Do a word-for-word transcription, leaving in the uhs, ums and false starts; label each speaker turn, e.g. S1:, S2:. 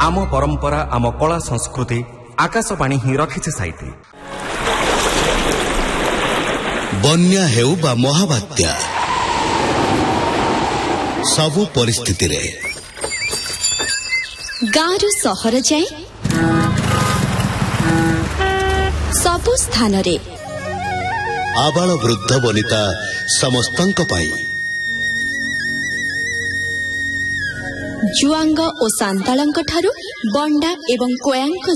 S1: आम परंपरा आम कला संस्कृति आकाशवाणी ही रखिছে साइती।
S2: बन्या हेउ बा महाबात्या सबु परिस्थिति रे
S3: गाँव सहर जाए सबु स्थान रे
S2: आबाल वृद्ध वनिता समस्तंक पाई
S3: जुआंग और सांतालंक ठारू बंडा एवं कोयांक